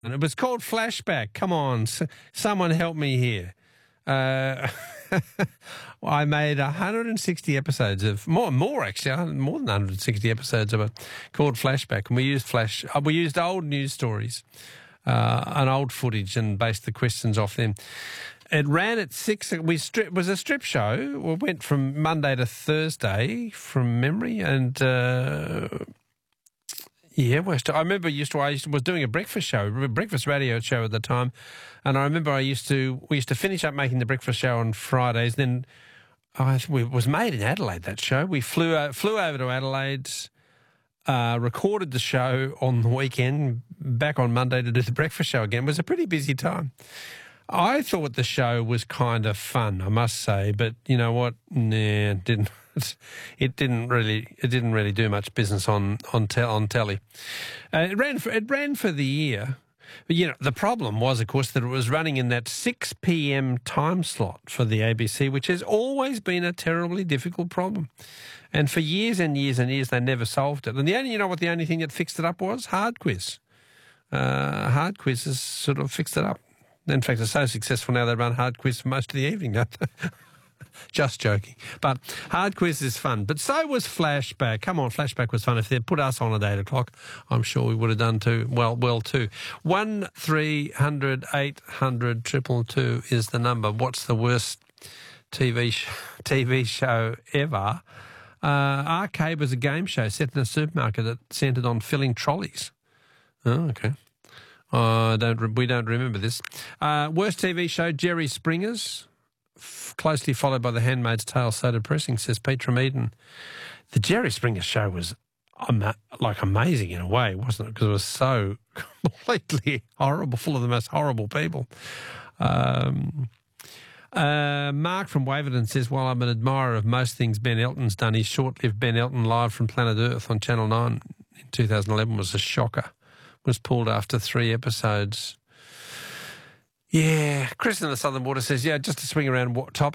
And it was called Flashback. Come on, someone help me here. I made 160 episodes of more actually, more than 160 episodes of it called Flashback, and we used old news stories and old footage and based the questions off them. It ran at 6. It was a strip show. We went from Monday to Thursday from memory, and I remember I was doing a breakfast radio show at the time, and I remember we used to finish up making the breakfast show on Fridays. Then it was made in Adelaide, that show. We flew over to Adelaide, recorded the show on the weekend, back on Monday to do the breakfast show again. It was a pretty busy time. I thought the show was kind of fun, I must say, but you know what? Nah, it didn't. It didn't really do much business on telly. It ran for the year. But, the problem was, of course, that it was running in that 6 p.m. time slot for the ABC, which has always been a terribly difficult problem. And for years and years and years, they never solved it. And the only thing that fixed it up was Hard Quiz. Hard Quiz has sort of fixed it up. In fact, it's so successful now they run Hard Quiz for most of the evening, don't they? Just joking. But Hard Quiz is fun. But so was Flashback. Come on, Flashback was fun. If they'd put us on at 8 o'clock, I'm sure we would have done too. Well too. 1300 800 222 is the number. What's the worst TV show ever? Arcade was a game show set in a supermarket that centred on filling trolleys. Oh, okay. We don't remember this. Worst TV show, Jerry Springer's. Closely followed by The Handmaid's Tale. So depressing, says Petra Meaden. The Jerry Springer show was amazing in a way, wasn't it? Because it was so completely horrible, full of the most horrible people. Mark from Waverton says, while I'm an admirer of most things Ben Elton's done, his short-lived Ben Elton Live from Planet Earth on Channel 9 in 2011 was a shocker. Was pulled after 3 episodes. Yeah, Chris in the Southern Water says, just to swing around